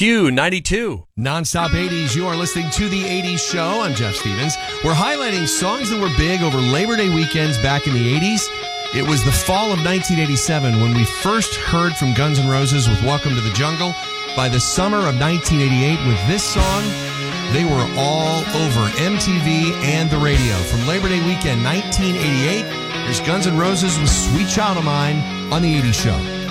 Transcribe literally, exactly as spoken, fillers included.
Q ninety-two. Nonstop eighties, you are listening to The eighties Show. I'm Jeff Stevens. We're highlighting songs that were big over Labor Day weekends back in the eighties. It was the fall of nineteen eighty-seven when we first heard from Guns N' Roses with Welcome to the Jungle. By the summer of nineteen eighty-eight, with this song, they were all over M T V and the radio. From Labor Day weekend nineteen eighty-eight, here's Guns N' Roses with Sweet Child of Mine on The eighties Show.